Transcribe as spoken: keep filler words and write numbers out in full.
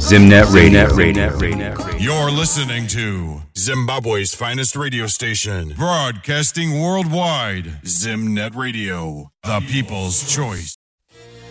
Zimnet Radio. You're listening to Zimbabwe's finest radio station, broadcasting worldwide. Zimnet Radio, the people's choice.